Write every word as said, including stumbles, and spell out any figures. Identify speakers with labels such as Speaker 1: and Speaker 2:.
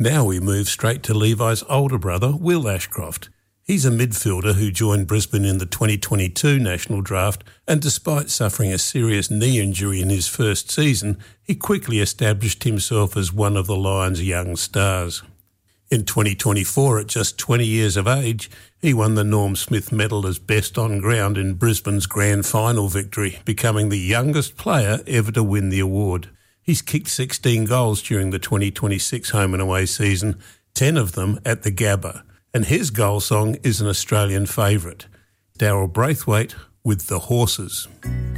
Speaker 1: Now we move straight to Levi's older brother, Will Ashcroft. He's a midfielder who joined Brisbane in the twenty twenty-two national draft, and despite suffering a serious knee injury in his first season, he quickly established himself as one of the Lions' young stars. In twenty twenty-four, at just twenty years of age, he won the Norm Smith Medal as best on ground in Brisbane's grand final victory, becoming the youngest player ever to win the award. He's kicked sixteen goals during the twenty twenty-six home and away season, ten of them at the Gabba, and his goal song is an Australian favourite, Daryl Braithwaite with The Horses.